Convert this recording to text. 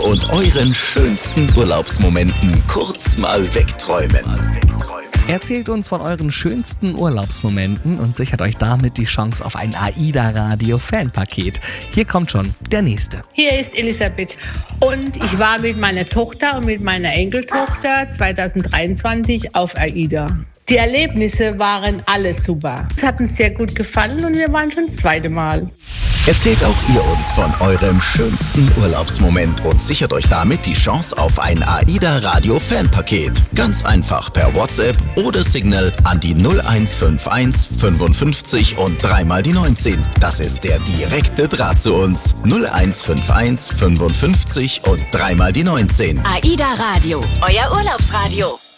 und euren schönsten Urlaubsmomenten kurz mal wegträumen. Erzählt uns von euren schönsten Urlaubsmomenten und sichert euch damit die Chance auf ein AIDA-Radio-Fanpaket. Hier kommt schon der nächste. Hier ist Elisabeth und ich war mit meiner Tochter und mit meiner Enkeltochter 2023 auf AIDA. Die Erlebnisse waren alles super. Es hat uns sehr gut gefallen und wir waren schon das zweite Mal. Erzählt auch ihr uns von eurem schönsten Urlaubsmoment und sichert euch damit die Chance auf ein AIDA-Radio-Fanpaket. Ganz einfach per WhatsApp oder Signal an die 0151 55 und 3 mal die 19. Das ist der direkte Draht zu uns. 0151 55 und 3 mal die 19. AIDA Radio, euer Urlaubsradio.